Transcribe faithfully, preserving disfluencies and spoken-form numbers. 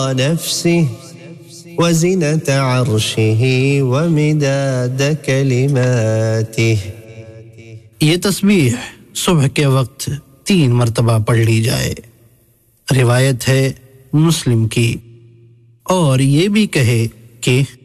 नफ्सिही वज़िनत अर्शिही वमिदाद कलिमातिही। ये तस्बीह सुबह के वक्त तीन मर्तबा पढ़ ली जाए। रिवायत है मुस्लिम की। और ये भी कहे कि